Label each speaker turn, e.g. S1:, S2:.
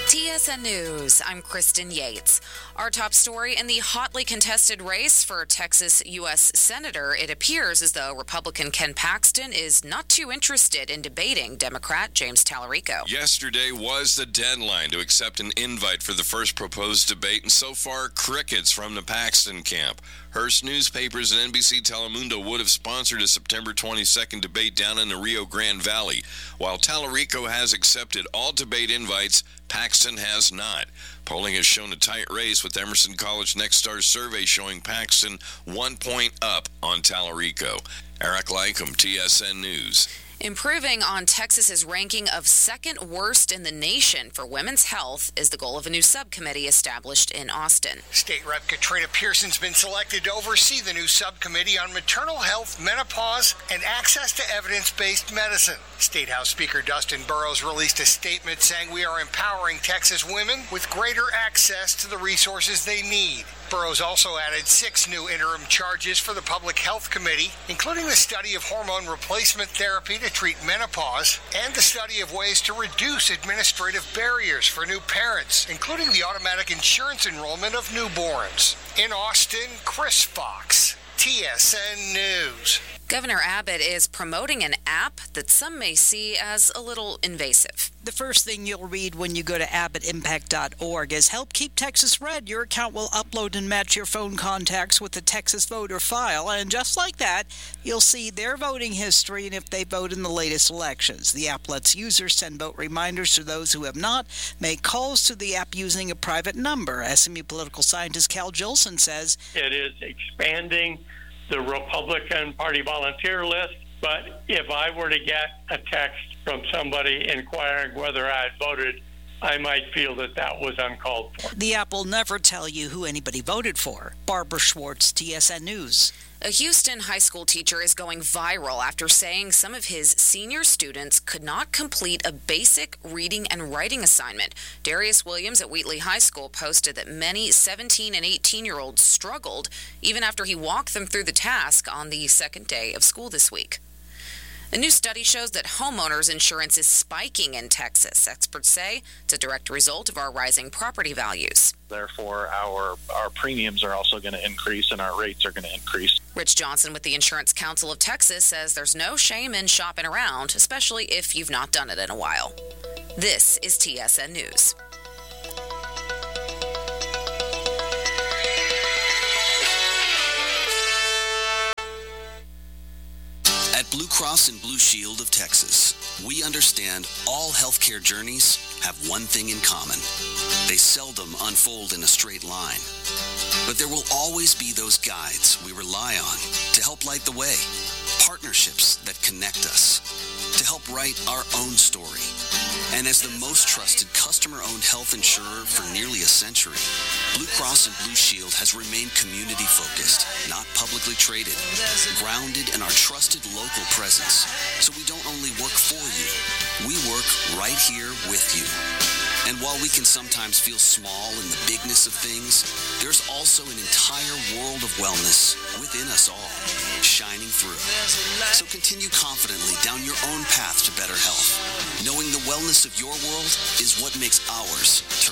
S1: TSN News, I'm Kristen Yates. Our top story in the hotly contested race for Texas U.S. Senator, it appears as though Republican Ken Paxton is not too interested in debating Democrat James Tallarico.
S2: Yesterday was the deadline to accept an invite for the first proposed debate, and so far, crickets from the Paxton camp. Hearst newspapers and NBC Telemundo would have sponsored a September 22nd debate down in the Rio Grande Valley. While Tallarico has accepted all debate invites, Paxton has not. Polling has shown a tight race, with Emerson College Next Star survey showing Paxton 1 point up on Tallarico. Eric Lycum, TSN News.
S1: Improving on Texas's ranking of second worst in the nation for women's health is the goal of a new subcommittee established in Austin.
S3: State Rep Katrina Pearson's been selected to oversee the new subcommittee on maternal health, menopause, and access to evidence-based medicine. State House Speaker Dustin Burrows released a statement saying we are empowering Texas women with greater access to the resources they need. Burrows also added 6 new interim charges for the Public Health Committee, including the study of hormone replacement therapy to treat menopause and the study of ways to reduce administrative barriers for new parents, including the automatic insurance enrollment of newborns. In Austin, Chris Fox, TSN News.
S1: Governor Abbott is promoting an app that some may see as a little invasive.
S4: The first thing you'll read when you go to abbottimpact.org is Help Keep Texas Red. Your account will upload and match your phone contacts with the Texas voter file. And just like that, you'll see their voting history and if they vote in the latest elections. The app lets users send vote reminders to those who have not, make calls to the app using a private number. SMU political scientist Cal Jolson says
S5: it is expanding the Republican Party volunteer list, but if I were to get a text from somebody inquiring whether I had voted, I might feel that that was uncalled for.
S4: The app will never tell you who anybody voted for. Barbara Schwartz, TSN News.
S1: A Houston high school teacher is going viral after saying some of his senior students could not complete a basic reading and writing assignment. Darius Williams at Wheatley High School posted that many 17 and 18-year-olds struggled even after he walked them through the task on the second day of school this week. A new study shows that homeowners insurance is spiking in Texas. Experts say it's a direct result of our rising property values.
S6: Therefore, our premiums are also going to increase and our rates are going to increase.
S1: Rich Johnson with the Insurance Council of Texas says there's no shame in shopping around, especially if you've not done it in a while. This is TSN News.
S7: At Blue Cross and Blue Shield of Texas, we understand all healthcare journeys have one thing in common. They seldom unfold in a straight line. But there will always be those guides we rely on to help light the way, partnerships that connect us, to help write our own story. And as the most trusted customer-owned health insurer for nearly a century, Blue Cross and Blue Shield has remained community-focused, not publicly traded, grounded in our trusted local presence. So we don't only work for you, we work right here with you. And while we can sometimes feel small in the bigness of things, there's also an entire world of wellness within us all, shining through. So continue confidently down your own path to better health, knowing the wellness of your world is what makes ours turn